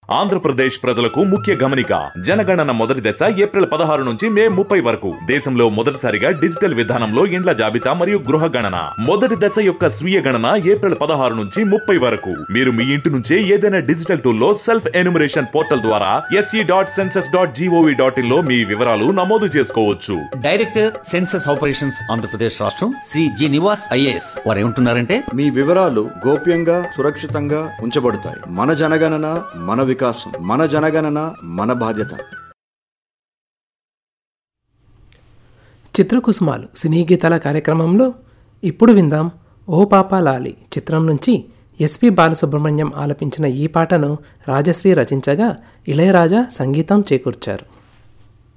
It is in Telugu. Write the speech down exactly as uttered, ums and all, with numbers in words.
ఆంధ్రప్రదేశ్ ప్రజలకు ముఖ్య గమనిక, జనగణన మొదటి దశ ఏప్రిల్ పదహారు నుంచి మే ముప్పై వరకు. దేశంలో మొదటిసారిగా డిజిటల్ విధానంలో ఇండ్ల జాబితా మరియు గృహ గణన మొదటి దశ యొక్క స్వీయ గణన ఏప్రిల్ పదహారు నుంచి ముప్పై వరకు. మీరు మీ ఇంటి నుంచే ఏదైనా డిజిటల్ టూల్ లో సెల్ఫ్ ఎన్యూమరేషన్ పోర్టల్ ద్వారా SE dot census dot GOV dot in లో మీ వివరాలు నమోదు చేసుకోవచ్చు. డైరెక్టర్ సెన్సస్ ఆపరేషన్స్ ఆంధ్రప్రదేశ్ రాష్ట్రం శ్రీ జి నివాస్ ఐఏఎస్ వారు ఏమంటున్నారంటే, మీ వివరాలు గోప్యంగా సురక్షితంగా ఉంచబడతాయి. మన జనగణన మన వికాసం, మన జనగణన మన బాధ్యత. చిత్రకుసుమాలు సినీ గీతాల కార్యక్రమంలో ఇప్పుడు విందాం ఓ పాపా లాలి చిత్రం నుంచి ఎస్పి బాలసుబ్రహ్మణ్యం ఆలపించిన ఈ పాటను రాజశ్రీ రచించగా ఇళయరాజా సంగీతం చేకూర్చారు.